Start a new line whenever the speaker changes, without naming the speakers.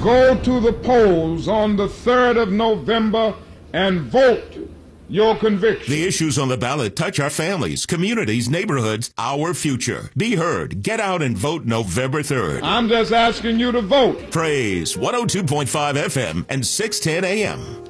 go to the polls on the 3rd of November and vote your conviction.
The issues on the ballot touch our families, communities, neighborhoods, our future. Be heard. Get out and vote November 3rd.
I'm just asking you to vote.
Praise 102.5 FM and 610 AM.